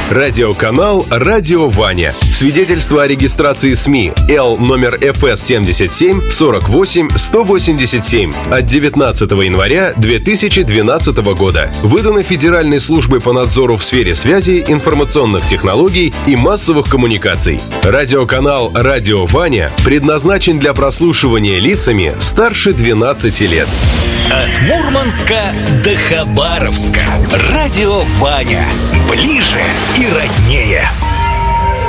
Радиоканал «Радио Ваня». Свидетельство о регистрации СМИ Л номер ФС 77 48 187 от 19 января 2012 года. Выдано Федеральной службой по надзору в сфере связи, информационных технологий и массовых коммуникаций. Радиоканал «Радио Ваня» предназначен для прослушивания лицами старше 12 лет. От Мурманска до Хабаровска. Радио Ваня. Ближе и роднее.